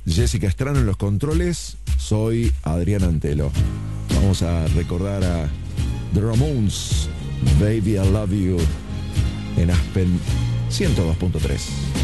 Jessica Estrano en los controles. Soy Adrián Antelo. Vamos a recordar a The Ramones, Baby I Love You, en Aspen 102.3.